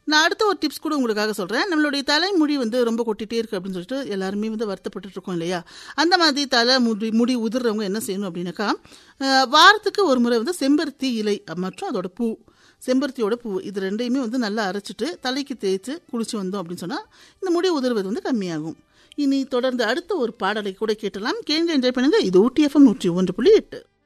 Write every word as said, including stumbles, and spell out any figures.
நான் அடுத்த ஒரு டிப்ஸ் கூட உங்களுக்காக சொல்கிறேன். நம்மளுடைய தலைமுடி வந்து ரொம்ப கொட்டிகிட்டே இருக்குது அப்படின்னு சொல்லிட்டு எல்லாருமே வந்து வருத்தப்பட்டு இருக்கோம் இல்லையா? அந்த மாதிரி தலை முடி முடி உதிர்றவங்க என்ன செய்யணும் அப்படின்னாக்கா, வாரத்துக்கு ஒரு முறை வந்து செம்பருத்தி இலை மற்றும் அதோட பூ, செம்பருத்தியோட பூ இது ரெண்டையுமே வந்து நல்லா அரைச்சிட்டு தலைக்கு தேய்ச்சி குளிச்சு வந்தோம் அப்படின்னு சொன்னால் இந்த முடி உதிர்வது வந்து கம்மியாகும். இனி தொடர்ந்து அடுத்த ஒரு பாடலை கூட கேட்டலாம். கேள்வி என்ஜாய் பண்ணுங்க. இது ஊட்டி எஃப்எம் நூற்றி ஒன்று புள்ளி எட்டு.